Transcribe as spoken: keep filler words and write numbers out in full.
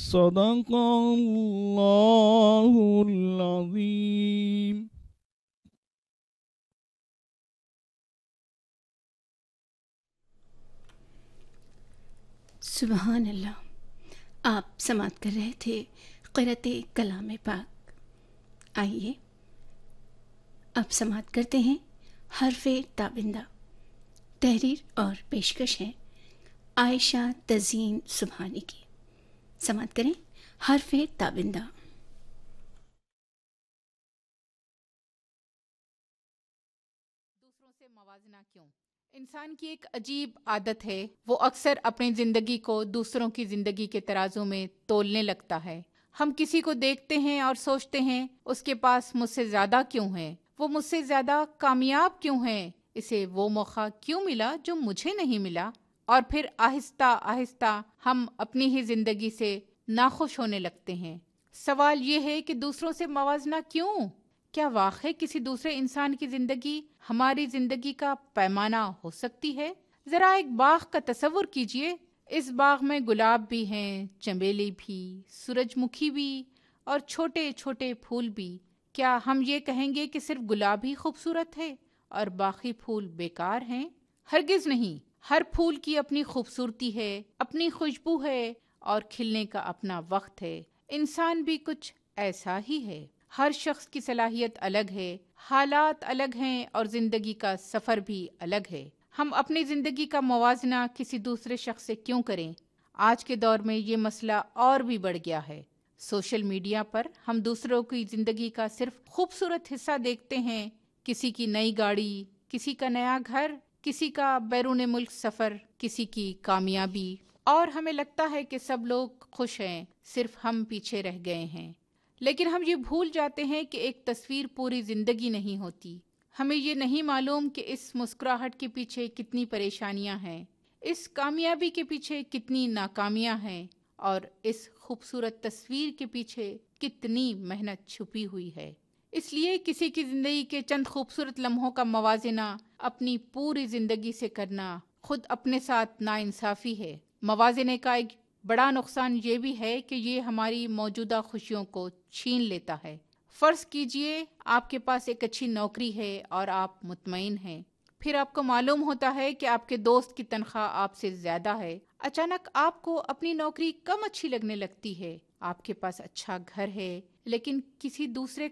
صدق اللہ العظیم۔ سبحان اللہ۔ آپ سماعت کر رہے تھے قرأت کلام پاک۔ آئیے اب سماعت کرتے ہیں حرف تابندہ۔ تحریر اور پیشکش ہے عائشہ تزین سبحانی کی۔ سماعت کریں حرف تابندہ۔ دوسروں سے موازنہ کیوں؟ انسان کی ایک عجیب عادت ہے، وہ اکثر اپنی زندگی کو دوسروں کی زندگی کے ترازو میں تولنے لگتا ہے۔ ہم کسی کو دیکھتے ہیں اور سوچتے ہیں اس کے پاس مجھ سے زیادہ کیوں ہے، وہ مجھ سے زیادہ کامیاب کیوں ہے، اسے وہ موقع کیوں ملا جو مجھے نہیں ملا، اور پھر آہستہ آہستہ ہم اپنی ہی زندگی سے ناخوش ہونے لگتے ہیں۔ سوال یہ ہے کہ دوسروں سے موازنہ کیوں؟ کیا واقعی کسی دوسرے انسان کی زندگی ہماری زندگی کا پیمانہ ہو سکتی ہے؟ ذرا ایک باغ کا تصور کیجئے۔ اس باغ میں گلاب بھی ہیں، چنبیلی بھی، سورج مکھی بھی اور چھوٹے چھوٹے پھول بھی۔ کیا ہم یہ کہیں گے کہ صرف گلاب ہی خوبصورت ہے اور باقی پھول بیکار ہیں؟ ہرگز نہیں۔ ہر پھول کی اپنی خوبصورتی ہے، اپنی خوشبو ہے اور کھلنے کا اپنا وقت ہے۔ انسان بھی کچھ ایسا ہی ہے۔ ہر شخص کی صلاحیت الگ ہے، حالات الگ ہیں اور زندگی کا سفر بھی الگ ہے۔ ہم اپنی زندگی کا موازنہ کسی دوسرے شخص سے کیوں کریں؟ آج کے دور میں یہ مسئلہ اور بھی بڑھ گیا ہے۔ سوشل میڈیا پر ہم دوسروں کی زندگی کا صرف خوبصورت حصہ دیکھتے ہیں، کسی کی نئی گاڑی، کسی کا نیا گھر، کسی کا بیرون ملک سفر، کسی کی کامیابی، اور ہمیں لگتا ہے کہ سب لوگ خوش ہیں، صرف ہم پیچھے رہ گئے ہیں۔ لیکن ہم یہ بھول جاتے ہیں کہ ایک تصویر پوری زندگی نہیں ہوتی۔ ہمیں یہ نہیں معلوم کہ اس مسکراہٹ کے پیچھے کتنی پریشانیاں ہیں، اس کامیابی کے پیچھے کتنی ناکامیاں ہیں، اور اس خوبصورت تصویر کے پیچھے کتنی محنت چھپی ہوئی ہے۔ اس لیے کسی کی زندگی کے چند خوبصورت لمحوں کا موازنہ اپنی پوری زندگی سے کرنا خود اپنے ساتھ ناانصافی ہے۔ موازنے کا ایک بڑا نقصان یہ بھی ہے کہ یہ ہماری موجودہ خوشیوں کو چھین لیتا ہے۔ فرض کیجئے آپ کے پاس ایک اچھی نوکری ہے اور آپ مطمئن ہیں، پھر آپ کو معلوم ہوتا ہے کہ آپ کے دوست کی تنخواہ آپ سے زیادہ ہے۔ اچانک آپ کو اپنی نوکری کم اچھی لگنے لگتی ہے۔ آپ کے پاس اچھا گھر ہے لیکن کسی دوسرے